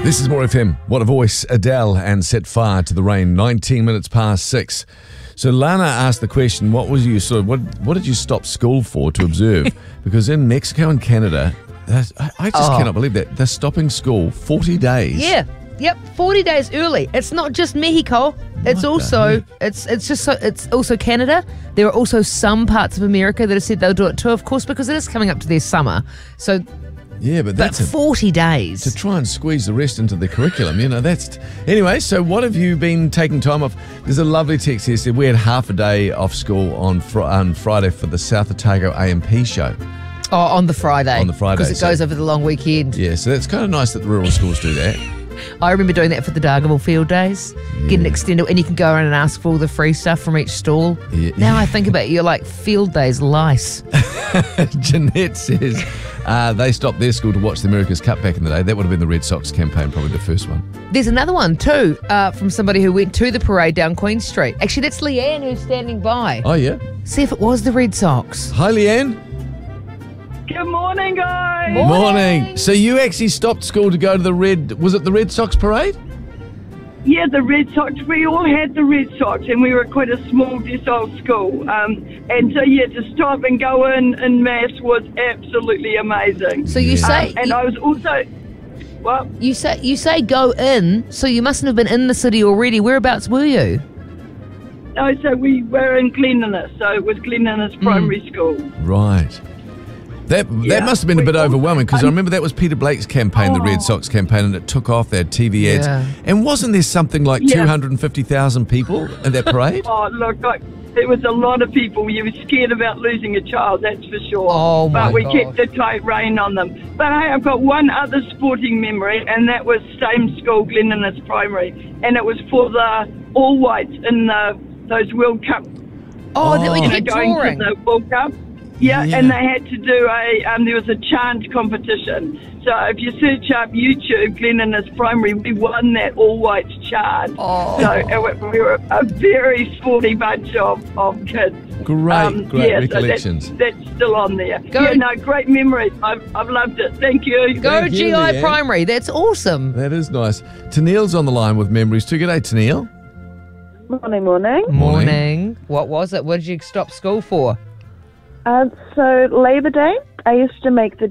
This is More FM. What a voice. Adele and Set Fire to the Rain. 19 minutes past 6. So Lana asked the question, what did you stop school for to observe? Because in Mexico and Canada, I just cannot believe that. They're stopping school 40 days. Yeah. Yep, 40 days early. It's not just Mexico. It's also Canada. There are also some parts of America that have said they'll do it too, of course, because it is coming up to their summer. So yeah, but that's 40 days to try and squeeze the rest into the curriculum. Anyway. So what have you been taking time off? There's a lovely text here said we had half a day off school on Friday for the South Otago AMP show. Oh, on the Friday. On the Friday, because it goes over the long weekend. Yeah, so that's kind of nice that the rural schools do that. I remember doing that for the Dargaville field days. Yeah. Get an extended, and you can go around and ask for all the free stuff from each stall. Yeah. Now I think about it, you're like field days lice. Jeanette says they stopped their school to watch the America's Cup back in the day. That would have been the Red Sox campaign, probably the first one. There's another one too, from somebody who went to the parade down Queen Street. Actually, that's Leanne who's standing by. Oh, yeah? See if it was the Red Sox. Hi, Leanne. Good morning, guys. Morning. So you actually stopped school to go to the was it the Red Sox parade? Yeah, the Red Sox. We all had the Red Sox, and we were quite a small, decile school. And so, yeah, to stop and go in mass was absolutely amazing. So you say... and I was also... Well, You say go in, so you mustn't have been in the city already. Whereabouts were you? no, so we were in Glenninnis, so it was Glenninnis Primary School. Right. That must have been a bit overwhelming, because I remember that was Peter Blake's campaign, the Red Sox campaign, and it took off. They had TV ads. Yeah. And wasn't there something like 250,000 people at that parade? Oh, look, there was a lot of people. You were scared about losing a child, that's for sure. Oh, my But we God. kept a tight rein on them. But hey, I've got one other sporting memory, and that was same school, Glenninnis Primary, and it was for the All Whites in those World Cup. Oh, that we kept Going touring. to the World Cup. Yeah, and they had to do there was a chant competition. So if you search up YouTube, Glenninnis Primary, we won that All Whites chant. Oh. So we were a very sporty bunch of kids. Great recollections. So that's still on there. Go- Great memories. I've loved it. Thank you. Go Thank you, GI Leanne. Primary. That's awesome. That is nice. Tennille's on the line with memories too. G'day, Tennille. Morning. Morning. What was it? What did you stop school for? So Labor Day, I used to make the